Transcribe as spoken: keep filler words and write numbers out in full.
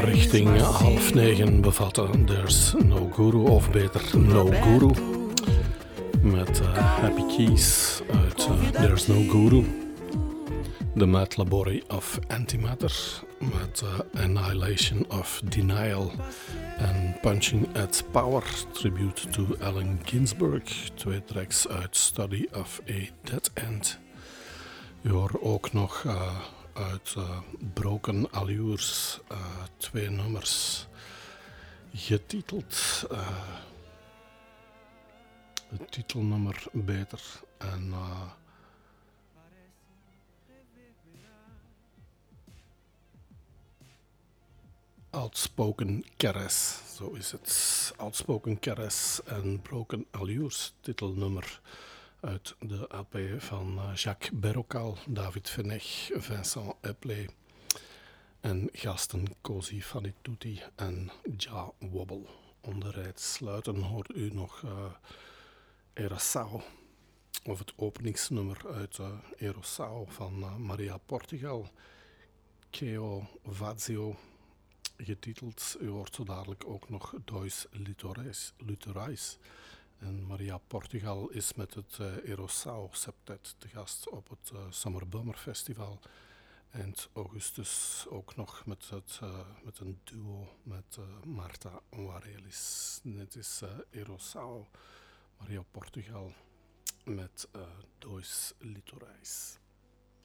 Richting half negen bevatten There's No Guru, of beter No Guru, met uh, Happy Keys uit uh, There's No Guru. The Mad Laboratory of Antimatter met uh, Annihilation of Denial en Punching at Power, tribute to Allen Ginsberg. Twee tracks uit Study of a Dead End. Je hoort ook nog uh, uit uh, Broken Allures uh, twee nummers getiteld. Uh, het titelnummer beter en uh, Outspoken Caress, zo is het. Outspoken Caress en Broken Allures, titelnummer uit de L P van Jacques Berrocal, David Fenech, Vincent Epley en gasten Cosi Fanituti en Ja Wobble. Onder het sluiten hoort u nog uh, Erasao, of het openingsnummer uit uh, Erasao van uh, Maria Portugal, Cheo Vazio, getiteld. U hoort zo dadelijk ook nog Dois Litorais. En Maria Portugal is met het uh, Erosao Septet te gast op het uh, Summer Bummer Festival. Eind augustus ook nog met, het, uh, met een duo met uh, Marta Warelis. Dit is uh, Erosao, Maria Portugal met uh, Dois Litorais.